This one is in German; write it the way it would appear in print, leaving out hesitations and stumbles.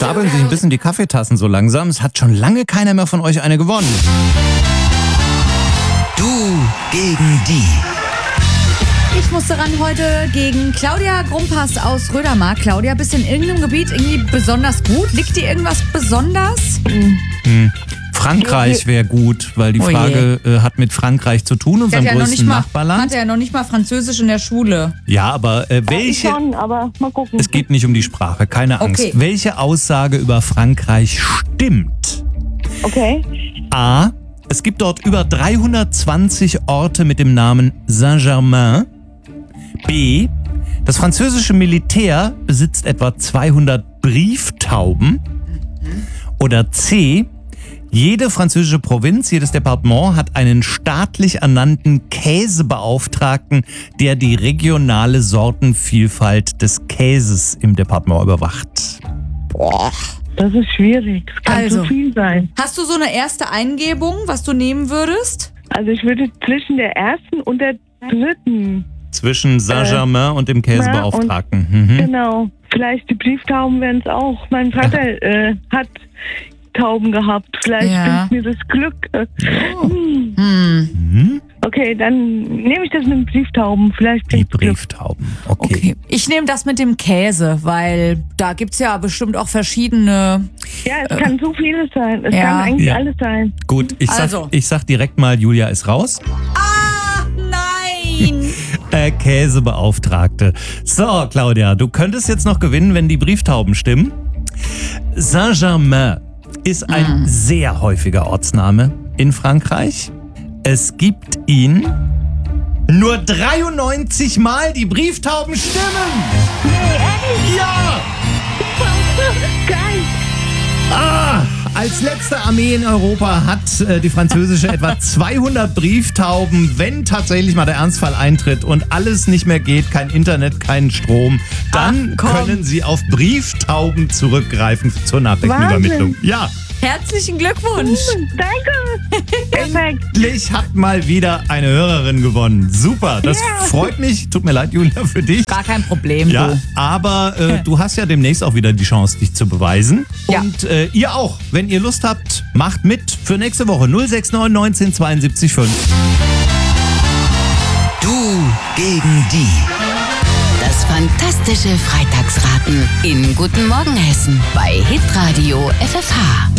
stapeln sich ein bisschen die Kaffeetassen so langsam. Es hat schon lange keiner mehr von euch eine gewonnen. Du gegen die. Ich musste ran heute gegen Claudia Grumpas aus Rödermark. Claudia, bist du in irgendeinem Gebiet irgendwie besonders gut? Liegt dir irgendwas besonders? Frankreich wäre gut, weil die Frage hat mit Frankreich zu tun, unserem größten Nachbarland. Hat er ja noch nicht mal Französisch in der Schule. Ja, aber welche... Schon, aber mal gucken. Es geht nicht um die Sprache, keine Angst. Okay. Welche Aussage über Frankreich stimmt? Okay. A. Es gibt dort über 320 Orte mit dem Namen Saint-Germain. B. Das französische Militär besitzt etwa 200 Brieftauben. Oder C. Jede französische Provinz, jedes Departement hat einen staatlich ernannten Käsebeauftragten, der die regionale Sortenvielfalt des Käses im Departement überwacht. Boah. Das ist schwierig. Es kann Also. zu viel sein. Hast du so eine erste Eingebung, was du nehmen würdest? Also ich würde zwischen der ersten und der dritten. Zwischen Saint-Germain und dem Käsebeauftragten. Mhm. Genau. Vielleicht die Brieftauben wären es auch. Mein Vater hat Tauben gehabt. Vielleicht Ja. bringt mir das Glück. Mhm. Okay, dann nehme ich das mit den Brieftauben. Vielleicht Die bringt's Glück. Brieftauben. Okay. Okay. Ich nehme das mit dem Käse, weil da gibt's ja bestimmt auch verschiedene... Ja, es kann so vieles sein. Es Ja. kann eigentlich Ja. alles sein. Gut, Also. ich sag direkt mal, Julia ist raus. Ah, nein! Käsebeauftragte. So, Claudia, du könntest jetzt noch gewinnen, wenn die Brieftauben stimmen. Saint-Germain ist ein sehr häufiger Ortsname in Frankreich. Es gibt ihn nur 93 Mal. Die Brieftauben stimmen. Ja! Geil! Als letzte Armee in Europa hat die französische etwa 200 Brieftauben. Wenn tatsächlich mal der Ernstfall eintritt und alles nicht mehr geht, kein Internet, kein Strom, dann Ach, komm. können sie auf Brieftauben zurückgreifen zur Nachrichtenübermittlung. Wahnsinn. Ja, Herzlichen Glückwunsch! Danke! Perfekt! endlich hat mal wieder eine Hörerin gewonnen. Super, das Ja. freut mich. Tut mir leid, Julia, für dich. Gar kein Problem, Ja, du. aber du hast ja demnächst auch wieder die Chance, dich zu beweisen. Ja. Und ihr auch. Wenn ihr Lust habt, macht mit für nächste Woche 069 19 72 5. Du gegen die. Das fantastische Freitagsraten in Guten Morgen Hessen bei Hitradio FFH.